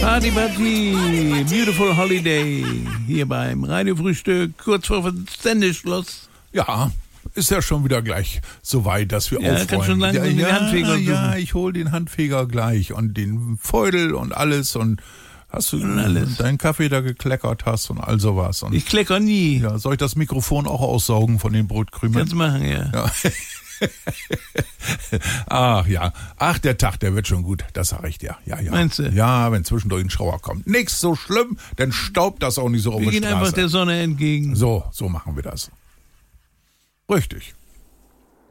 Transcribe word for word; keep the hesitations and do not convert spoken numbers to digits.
Party, Party, Beautiful Holiday, hier beim Radiofrühstück, kurz vor Sendeschluss. Ja, ist ja schon wieder gleich so weit, dass wir ja, aufräumen. Kannst schon langsam ja, den ja, Handfeger suchen. Ja, ich hol den Handfeger gleich und den Feudel und alles und hast du und alles. deinen Kaffee da gekleckert hast und all sowas. Und ich klecker nie. Ja, soll ich das Mikrofon auch aussaugen von den Brotkrümeln? Kannst machen, ja. ja. Ach ja, ach der Tag, der wird schon gut, das sag ich dir. Ja, ja. Meinst du? Ja, wenn zwischendurch ein Schauer kommt. Nichts so schlimm, dann staubt das auch nicht so auf Wir der gehen Straße. einfach der Sonne entgegen. So, so machen wir das. Richtig.